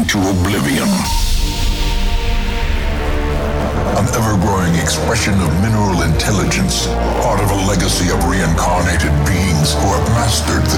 to oblivion. An ever-growing expression of mineral intelligence, part of a legacy of reincarnated beings who have mastered the